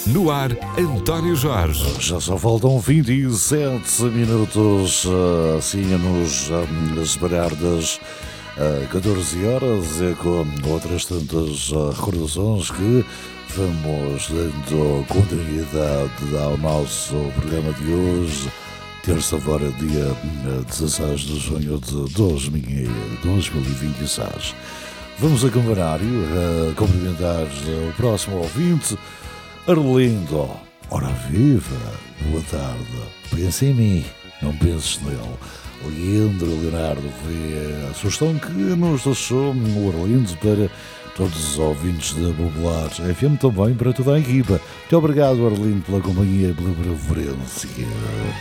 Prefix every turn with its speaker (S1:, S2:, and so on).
S1: No ar, António Jorge.
S2: Já só faltam 27 minutos, assim a nos separar das 14 horas, e com outras tantas recordações que vamos dando continuidade ao nosso programa de hoje, terça-feira, dia 16 de junho de 2026. Vamos a campanário cumprimentar o próximo ouvinte, Arlindo. Ora viva, boa tarde, pensa em mim, não penses nele. Leonardo foi a sugestão que nos deixou o Arlindo para todos os ouvintes da Popular FM, também para toda a equipa. Muito obrigado, Arlindo, pela companhia e pela preferência.